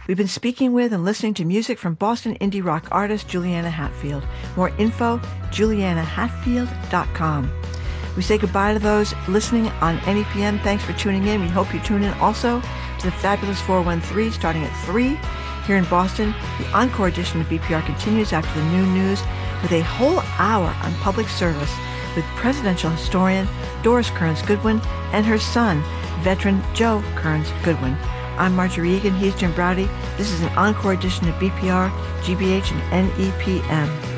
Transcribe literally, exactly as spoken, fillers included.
We've been speaking with and listening to music from Boston indie rock artist Juliana Hatfield. More info, juliana hatfield dot com. We say goodbye to those listening on N E P M. Thanks for tuning in. We hope you tune in also to the Fabulous four one three starting at three here in Boston. The encore edition of B P R continues after the noon news with a whole hour on public service with presidential historian Doris Kearns Goodwin and her son, veteran Joe Kearns Goodwin. I'm Marjorie Egan. He's Jim Braude. This is an encore edition of B P R, G B H, and N E P M.